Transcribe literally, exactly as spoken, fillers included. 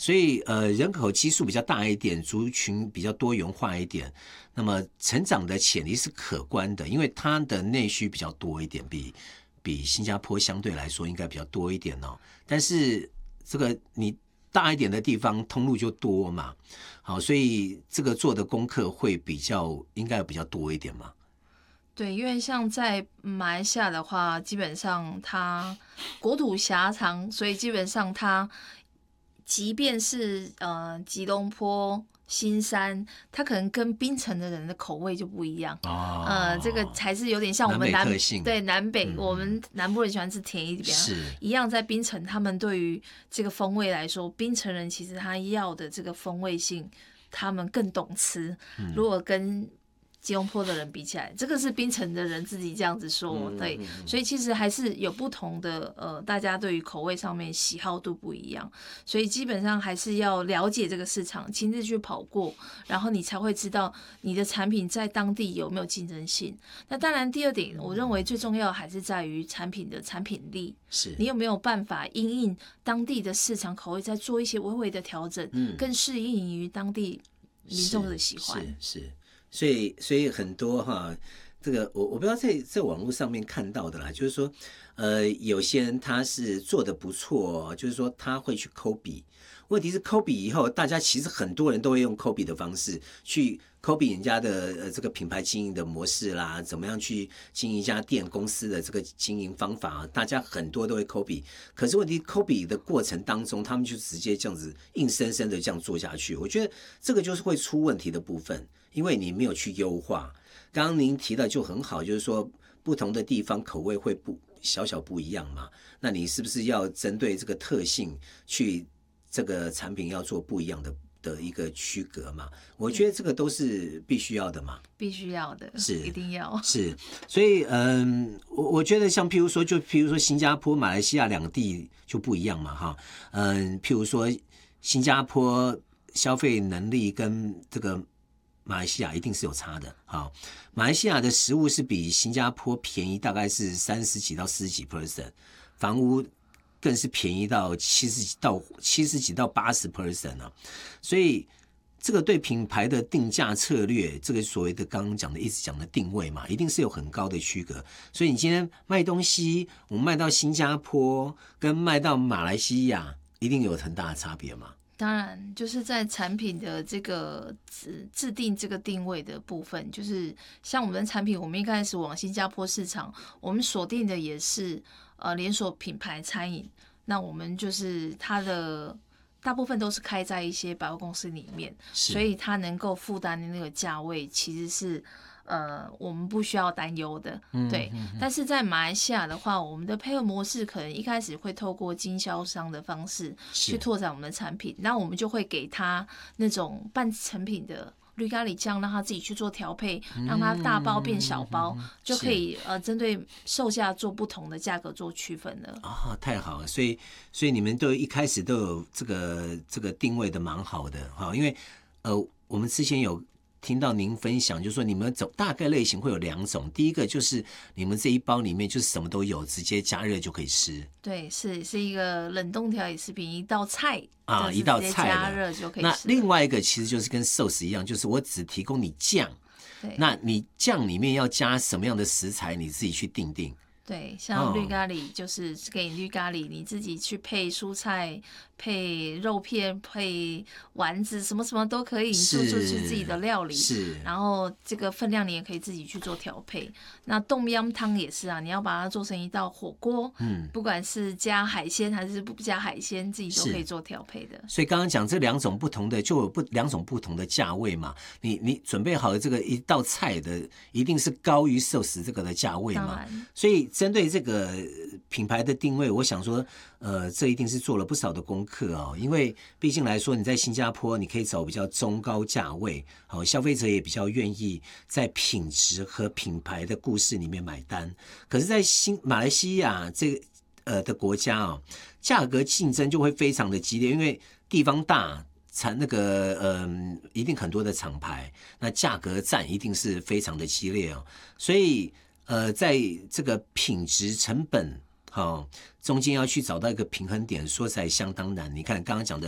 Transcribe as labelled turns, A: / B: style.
A: 所以呃人口基数比较大一点，族群比较多元化一点，那么成长的潜力是可观的，因为它的内需比较多一点，比比新加坡相对来说应该比较多一点哦。但是这个你大一点的地方通路就多嘛，好，所以这个做的功课会比较应该比较多一点嘛。
B: 对，因为像在马来西亚的话，基本上它国土狭长，所以基本上它即便是呃吉隆坡、新山，它可能跟槟城的人的口味就不一样。
A: 哦，
B: 呃，这个还是有点像我们南
A: 南北特性，
B: 对南北、
A: 嗯，
B: 我们南部人喜欢吃甜一点，
A: 是
B: 一样在槟城，他们对于这个风味来说，槟城人其实他要的这个风味性，他们更懂吃。
A: 嗯、
B: 如果跟吉隆坡的人比起来，这个是槟城的人自己这样子说，
A: 嗯、
B: 对，所以其实还是有不同的，呃，大家对于口味上面喜好度不一样，所以基本上还是要了解这个市场，亲自去跑过，然后你才会知道你的产品在当地有没有竞争性。那当然，第二点，我认为最重要还是在于产品的产品力，
A: 是
B: 你有没有办法因应当地的市场口味，再做一些微微的调整，嗯、更适应于当地民众的喜欢，
A: 是。是是所以，所以很多哈，这个我我不知道在在网络上面看到的啦，就是说，呃，有些人他是做的不错，就是说他会去抠笔。问题是抠笔以后，大家其实很多人都会用抠笔的方式去抠笔人家的呃这个品牌经营的模式啦，怎么样去经营一家店公司的这个经营方法，大家很多都会抠笔。可是问题抠笔的过程当中，他们就直接这样子硬生生的这样做下去，我觉得这个就是会出问题的部分。因为你没有去优化，刚刚您提的就很好，就是说不同的地方口味会不小小不一样嘛，那你是不是要针对这个特性去这个产品要做不一样的的一个区隔嘛？我觉得这个都是必须要的嘛，
B: 必须要的，
A: 是
B: 一定要
A: 是，所以嗯，我我觉得像譬如说，就譬如说新加坡、马来西亚两地就不一样嘛，哈，嗯，譬如说新加坡消费能力跟这个马来西亚一定是有差的。好，马来西亚的食物是比新加坡便宜，大概是三十几到四十几 percent， 房屋更是便宜到七十几到七十几到八十 percent 啊。所以这个对品牌的定价策略，这个所谓的刚刚讲的一直讲的定位嘛，一定是有很高的区隔。所以你今天卖东西，我们卖到新加坡跟卖到马来西亚，一定有很大的差别嘛。
B: 当然，就是在产品的这个制制定这个定位的部分，就是像我们的产品，我们一开始往新加坡市场，我们锁定的也是呃连锁品牌餐饮，那我们就是它的大部分都是开在一些百货公司里面，所以它能够负担的那个价位其实是。呃，我们不需要担忧的，对。嗯嗯嗯、但是在马来西亚的话，我们的配合模式可能一开始会透过经销商的方式去拓展我们的产品，那我们就会给他那种半成品的绿咖喱酱，让他自己去做调配，让他大包变小包，嗯、就可以呃针对售价做不同的价格做区分了。
A: 啊、哦，太好了！所以所以你们都一开始都有这个这个定位的蛮好的哈，因为呃我们之前有。听到您分享，就是说你们走大概类型会有两种，第一个就是你们这一包里面就是什么都有，直接加热就可以吃。
B: 对，是是一个冷冻调理食品，一道菜
A: 啊，一道菜
B: 加热就可以吃。
A: 那另外一个其实就是跟寿司一样，就是我只提供你酱，那你酱里面要加什么样的食材，你自己去定定。
B: 对，像绿咖喱就是给你绿咖喱，你自己去配蔬菜、配肉片、配丸子，什么什么都可以，你做出自己的料理。
A: 是，
B: 然后这个分量你也可以自己去做调配。那冻央汤也是啊，你要把它做成一道火锅，嗯，不管是加海鲜还是不加海鲜，自己都可以做调配的。
A: 所以刚刚讲这两种不同的，就有不两种不同的价位嘛。你你准备好的这个一道菜的，一定是高于寿司这个的价位嘛。所以针对这个品牌的定位，我想说，呃，这一定是做了不少的功课哦。因为毕竟来说，你在新加坡，你可以走比较中高价位，好、哦，消费者也比较愿意在品质和品牌的故事里面买单。可是，在新马来西亚这个呃的国家哦，价格竞争就会非常的激烈，因为地方大。产那个嗯、呃，一定很多的厂牌，那价格战一定是非常的激烈哦。所以呃，在这个品质成本好、哦、中间要去找到一个平衡点，说起来相当难。你看刚刚讲的